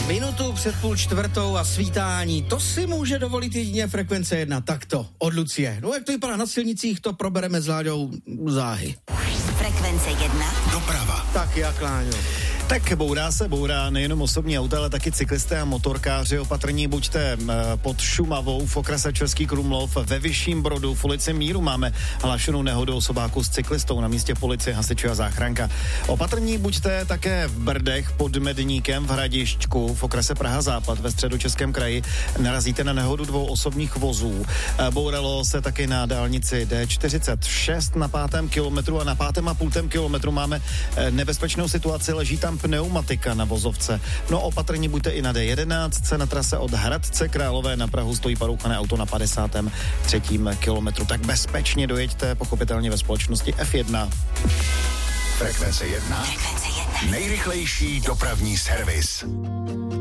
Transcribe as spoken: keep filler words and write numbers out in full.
Minutu před půl čtvrtou a svítání, to si může dovolit jedině Frekvence jedna, takto, od Lucie. No jak to vypadá na silnicích, to probereme s Láďou záhy. Frekvence jedna. Doprava. Tak jak, Láďo? Tak bourá se bourá, nejenom osobní auta, ale taky cyklisté a motorkáři. Opatrní buďte pod Šumavou v okrese Český Krumlov, ve Vyšším Brodu, v ulici Míru máme hlášenou nehodu osobáku s cyklistou, na místě policie, hasiči a záchranka. Opatrní buďte také v Brdech pod Medníkem v Hradišťku v okrese Praha Západ ve Středočeském kraji. Narazíte na nehodu dvou osobních vozů. Bouralo se taky na dálnici D čtyřicet šest na pátém kilometru a na pátém a půltém kilometru máme nebezpečnou situaci, leží tam pneumatika na vozovce. No opatrní buďte i na D jedenáct, na trase od Hradce Králové na Prahu stojí parouchané auto na padesátém třetím kilometru. Tak bezpečně dojeďte, pochopitelně ve společnosti F jedna. Frekvence jedna. Frekvence jedna. Nejrychlejší dopravní servis.